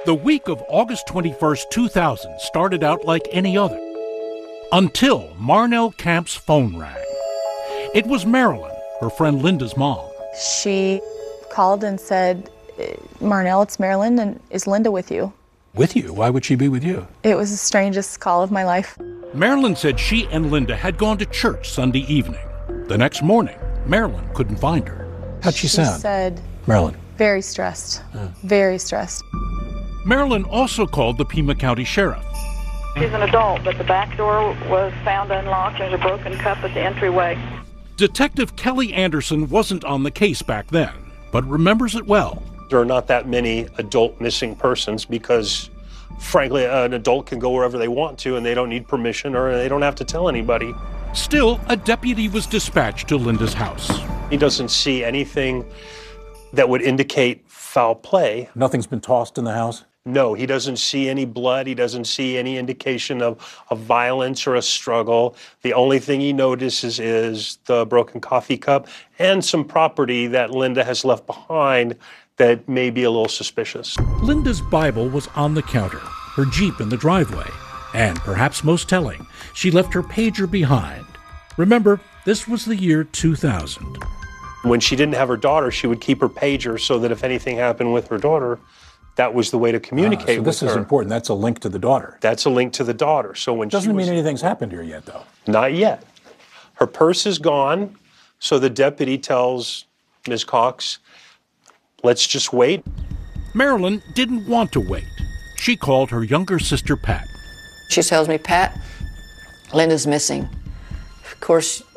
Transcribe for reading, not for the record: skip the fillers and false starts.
The week of August 21st, 2000 started out like any other, until Marnell Camp's phone rang. It was Marilyn, her friend Linda's mom. She called and said, "Marnell, it's Marilyn, and is Linda with you?" With you? Why would she be with you? It was the strangest call of my life. Marilyn said she and Linda had gone to church Sunday evening. The next morning, Marilyn couldn't find her. How'd she sound? She said, Marilyn. very stressed, very stressed. Marilyn also called the Pima County Sheriff. She's an adult, but the back door was found unlocked. There's a broken cup at the entryway. Detective Kelly Anderson wasn't on the case back then, but remembers it well. There are not that many adult missing persons because, frankly, an adult can go wherever they want to and they don't need permission or they don't have to tell anybody. Still, a deputy was dispatched to Linda's house. He doesn't see anything that would indicate foul play. Nothing's been tossed in the house? No, he doesn't see any blood. He doesn't see any indication of violence or a struggle. The only thing he notices is the broken coffee cup and some property that Linda has left behind that may be a little suspicious. Linda's Bible was on the counter, her Jeep in the driveway, and perhaps most telling, she left her pager behind. Remember, this was the year 2000. When she didn't have her daughter, she would keep her pager so that if anything happened with her daughter, that was the way to communicate with her. So this is important. That's a link to the daughter. That's a link to the daughter. So when Doesn't mean anything's happened to her yet, though. Not yet. Her purse is gone, so the deputy tells Ms. Cox, let's just wait. Marilyn didn't want to wait. She called her younger sister, Pat. She tells me, "Pat, Linda's missing." Of course,